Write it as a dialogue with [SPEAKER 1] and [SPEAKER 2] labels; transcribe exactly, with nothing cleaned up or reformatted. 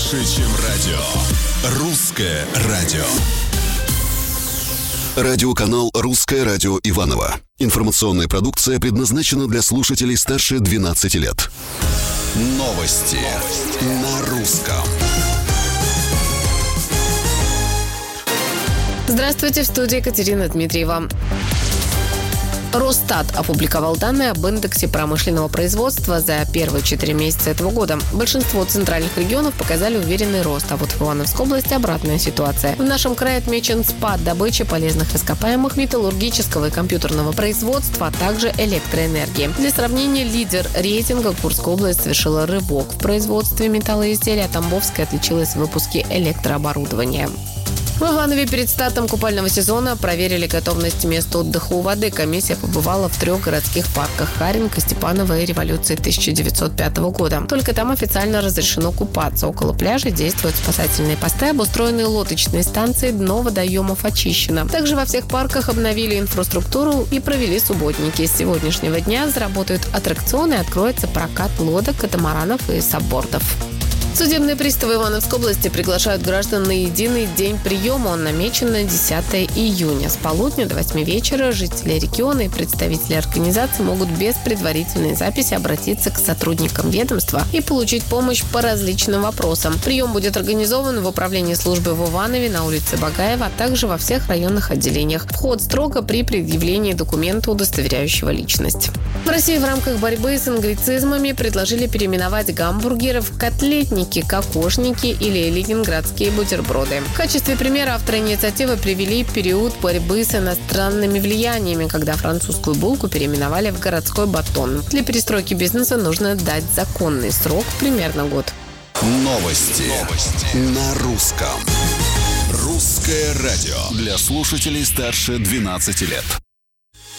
[SPEAKER 1] Больше, чем радио. Русское радио.
[SPEAKER 2] Радиоканал «Русское радио» Иваново. Информационная продукция предназначена для слушателей старше двенадцати лет.
[SPEAKER 1] Новости на русском.
[SPEAKER 3] Здравствуйте, в студии Екатерина Дмитриева. Росстат опубликовал данные об индексе промышленного производства за первые четыре месяца этого года. Большинство центральных регионов показали уверенный рост, а вот в Ивановской области обратная ситуация. В нашем крае отмечен спад добычи полезных ископаемых, металлургического и компьютерного производства, а также электроэнергии. Для сравнения, лидер рейтинга Курская область совершила рывок в производстве металлоизделий, а Тамбовская отличилась в выпуске электрооборудования. В Иванове перед стартом купального сезона проверили готовность мест отдыха у воды. Комиссия побывала в трех городских парках: Харенко, Степаново и Революции тысяча девятьсот пятого года. Только там официально разрешено купаться. Около пляжей действуют спасательные посты, обустроенные лодочные станции, дно водоемов очищено. Также во всех парках обновили инфраструктуру и провели субботники. С сегодняшнего дня заработают аттракционы и откроется прокат лодок, катамаранов и саббордов. Судебные приставы Ивановской области приглашают граждан на единый день приема. Он намечен на десятое июня. С полудня до восьми вечера жители региона и представители организаций могут без предварительной записи обратиться к сотрудникам ведомства и получить помощь по различным вопросам. Прием будет организован в управлении службы в Иванове, на улице Багаева, а также во всех районных отделениях. Вход строго при предъявлении документа, удостоверяющего личность. В России в рамках борьбы с англицизмами предложили переименовать гамбургеры в котлетники, кокошники или ленинградские бутерброды. В качестве примера авторы инициативы привели период борьбы с иностранными влияниями, когда французскую булку переименовали в городской батон. Для перестройки бизнеса нужно дать законный срок, примерно год.
[SPEAKER 1] Новости, Новости. на русском. Русское радио для слушателей старше двенадцати лет.